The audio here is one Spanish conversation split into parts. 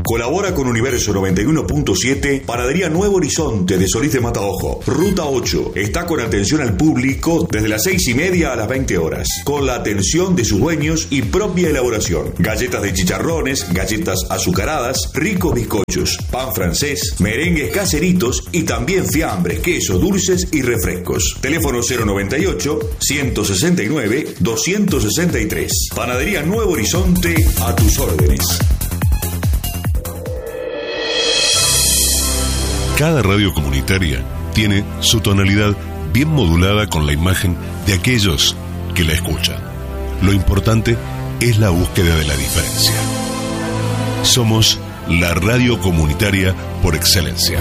Colabora con Universo 91.7, Panadería Nuevo Horizonte de Solís de Mataojo. Ruta 8. Está con atención al público desde las 6:30 a las 20 horas. Con la atención de sus dueños y propia elaboración. Galletas de chicharrones, galletas azucaradas, ricos bizcochos, pan francés, merengues caseritos y también fiambres, quesos, dulces y refrescos. Teléfono 098-169-263. Panadería Nuevo Horizonte, a tus órdenes. Cada radio comunitaria tiene su tonalidad bien modulada con la imagen de aquellos que la escuchan. Lo importante es la búsqueda de la diferencia. Somos la radio comunitaria por excelencia.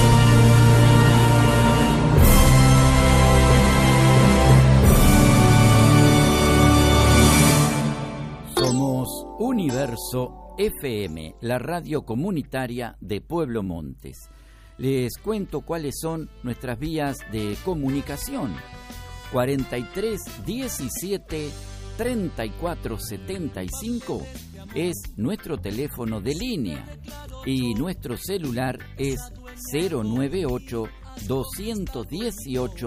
Somos Universo FM, la radio comunitaria de Pueblo Montes. Les cuento cuáles son nuestras vías de comunicación. 43 17 34 75 es nuestro teléfono de línea y nuestro celular es 098 218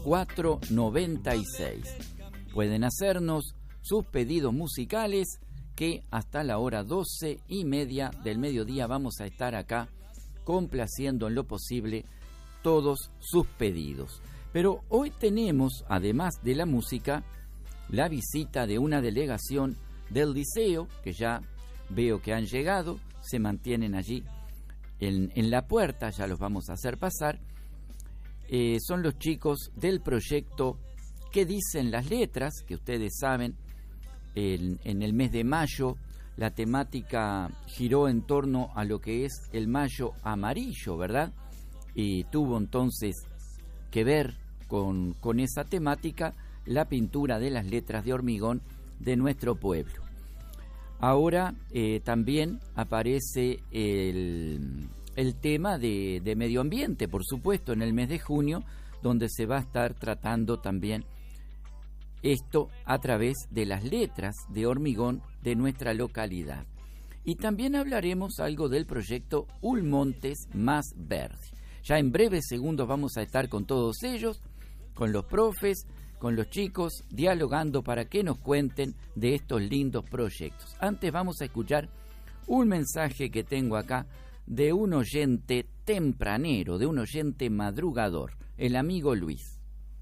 496. Pueden hacernos sus pedidos musicales que hasta la hora 12:30 del mediodía vamos a estar acá complaciendo en lo posible todos sus pedidos. Pero hoy tenemos, además de la música, la visita de una delegación del liceo, que ya veo que han llegado, se mantienen allí en la puerta, ya los vamos a hacer pasar. Son los chicos del proyecto ¿Qué dicen las letras? Que ustedes saben, en el mes de mayo la temática giró en torno a lo que es el mayo amarillo, ¿verdad? Y tuvo entonces que ver con esa temática la pintura de las letras de hormigón de nuestro pueblo. Ahora también aparece el tema de medio ambiente, por supuesto, en el mes de junio, donde se va a estar tratando también esto a través de las letras de hormigón de nuestra localidad. Y también hablaremos algo del proyecto Ulmontes Más Verde. Ya en breves segundos vamos a estar con todos ellos, con los profes, con los chicos, dialogando para que nos cuenten de estos lindos proyectos. Antes vamos a escuchar un mensaje que tengo acá de un oyente tempranero, de un oyente madrugador, el amigo Luis.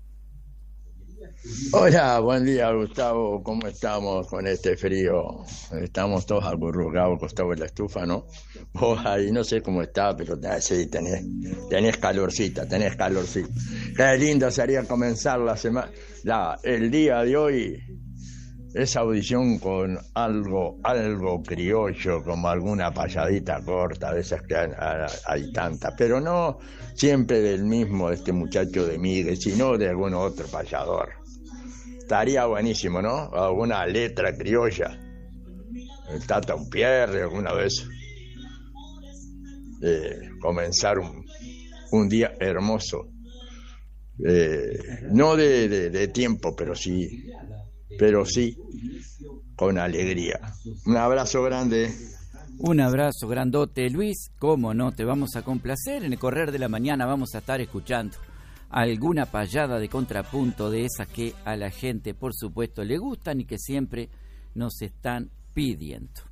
Hola, buen día Gustavo, ¿cómo estamos con este frío? Estamos todos acurrucados, acostados en la estufa, ¿no? Vos ahí no sé cómo está, pero sí, tenés calorcita. Qué lindo sería comenzar la semana, el día de hoy, esa audición con algo criollo, como alguna payadita corta, de esas que hay tantas, pero no siempre del mismo de este muchacho de Miguel, sino de algún otro payador. Estaría buenísimo, ¿no? Alguna letra criolla, el Tata Umpierre, alguna vez. Comenzar un día hermoso. No de tiempo, pero sí con alegría. Un abrazo grande. Un abrazo grandote, Luis. Cómo no, te vamos a complacer. En el correr de la mañana vamos a estar escuchando alguna payada de contrapunto de esas que a la gente, por supuesto, le gustan y que siempre nos están pidiendo.